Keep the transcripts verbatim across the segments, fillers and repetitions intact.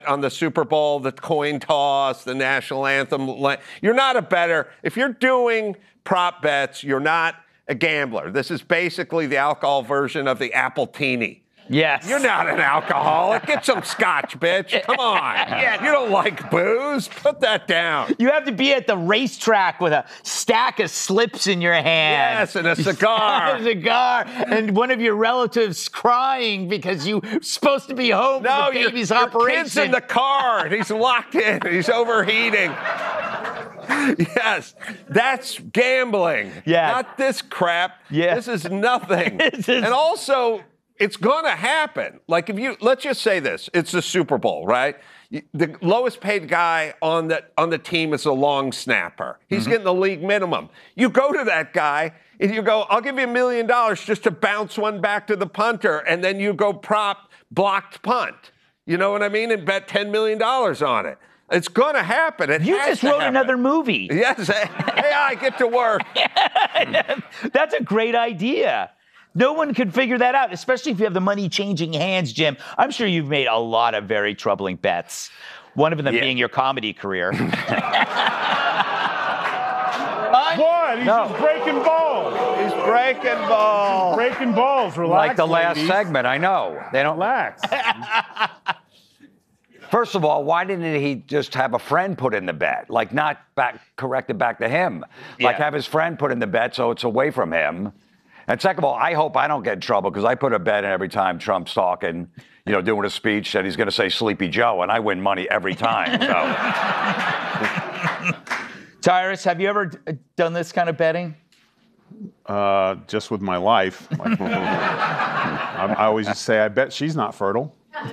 on the Super Bowl, the coin toss, the national anthem. You're not a better. If you're doing prop bets, you're not a gambler. This is basically the alcohol version of the Appletini. Yes. You're not an alcoholic. Get some scotch, bitch. Come on. Yeah. You don't like booze? Put that down. You have to be at the racetrack with a stack of slips in your hand. Yes, and a cigar. a cigar. And one of your relatives crying because you're supposed to be home no, for the baby's your, operation. Your kid's in the car, and he's locked in. He's overheating. Yes, that's gambling. Yeah. Not this crap. Yeah. This is nothing. This is- and also, it's going to happen. Like if you, let's just say this, it's the Super Bowl, right? The lowest paid guy on the, on the team is a long snapper. He's mm-hmm. getting the league minimum. You go to that guy and you go, I'll give you a million dollars just to bounce one back to the punter. And then you go prop blocked punt. You know what I mean? And bet ten million dollars on it. It's going to happen. It you has just to wrote happen. another movie. Yes. Hey, I get to work. That's a great idea. No one could figure that out, especially if you have the money changing hands, Jim. I'm sure you've made a lot of very troubling bets. One of them yeah. being your comedy career. What? He's no. just breaking balls. He's breaking balls. He's breaking balls. Relax, like the last ladies. segment, I know. They don't relax. First of all, why didn't he just have a friend put in the bet? Like not back correct it back to him. Like yeah. have his friend put in the bet so it's away from him. And second of all, I hope I don't get in trouble because I put a bet in every time Trump's talking, you know, doing a speech that he's going to say Sleepy Joe, and I win money every time. So. Tyrus, have you ever d- done this kind of betting? Uh, just with my life. Like, I, I always just say, I bet she's not fertile. uh,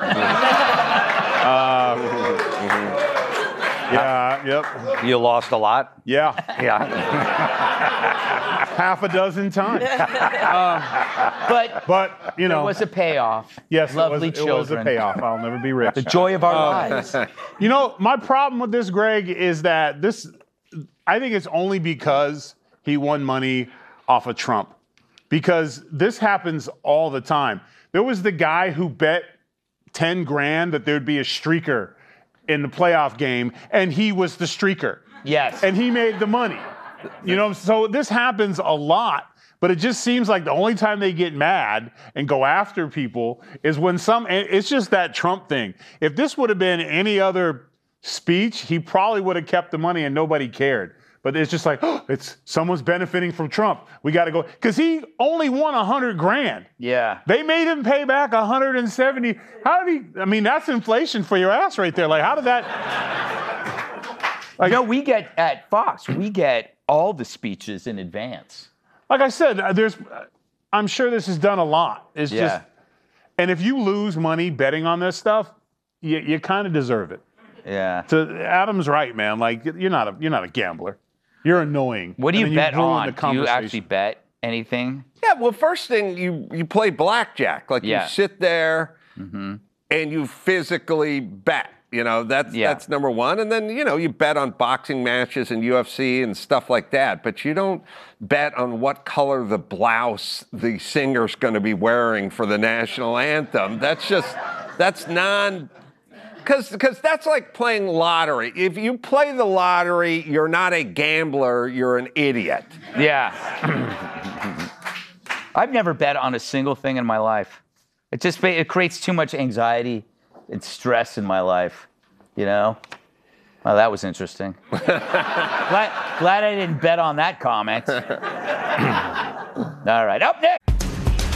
yeah, yep. You lost a lot? Yeah. Yeah. Half a dozen times. um, but, but, you know. It was a payoff. Yes, Lovely it was, children. It was a payoff. I'll never be rich. The joy of our um, lives. You know, my problem with this, Greg, is that this, I think it's only because he won money off of Trump. Because this happens all the time. There was the guy who bet ten grand that there'd be a streaker in the playoff game, and he was the streaker. Yes. And he made the money. You know, so this happens a lot, but it just seems like the only time they get mad and go after people is when some, it's just that Trump thing. If this would have been any other speech, he probably would have kept the money and nobody cared. But it's just like, oh, it's someone's benefiting from Trump. We got to go. Because he only won a hundred grand. Yeah. They made him pay back one hundred seventy. How did he, I mean, that's inflation for your ass right there. Like, how did that? Like, you know, we get, at Fox, we get all the speeches in advance. Like I said, there's, I'm sure this is done a lot. It's yeah. just, and if you lose money betting on this stuff, you, you kind of deserve it. Yeah. So Adam's right, man. Like you're not a, you're not a gambler. You're annoying. What do you bet you on? Do you actually bet anything? Yeah. Well, first thing you you play blackjack. Like yeah. you sit there mm-hmm. and you physically bet. You know, that's yeah. that's number one. And then, you know, you bet on boxing matches and U F C and stuff like that. But you don't bet on what color the blouse the singer's going to be wearing for the national anthem. That's just, that's non, because because that's like playing lottery. If you play the lottery, you're not a gambler, you're an idiot. Yeah. I've never bet on a single thing in my life. It just, it creates too much anxiety and stress in my life, you know? Well, that was interesting. glad, glad I didn't bet on that comment. All right, up next.